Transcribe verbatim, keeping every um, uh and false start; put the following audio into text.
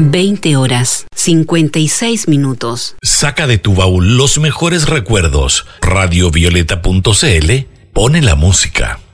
veinte horas, cincuenta y seis minutos. Saca de tu baúl los mejores recuerdos. radio violeta punto c l pone la música.